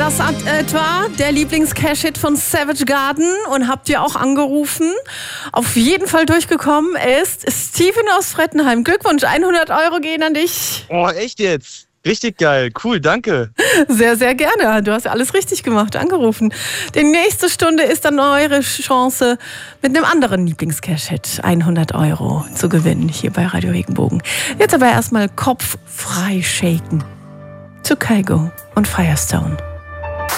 das etwa der Lieblings-Cash-Hit von Savage Garden? Und habt ihr auch angerufen? Auf jeden Fall durchgekommen ist Steven aus Frettenheim. Glückwunsch, 100 Euro gehen an dich. Oh, echt jetzt? Richtig geil. Cool, danke. Sehr, sehr gerne. Du hast ja alles richtig gemacht, angerufen. Die nächste Stunde ist dann eure Chance, mit einem anderen Lieblings-Cash-Hit 100 Euro zu gewinnen, hier bei Radio Regenbogen. Jetzt aber erstmal Kopf frei shaken. Zu Kygo und Firestone.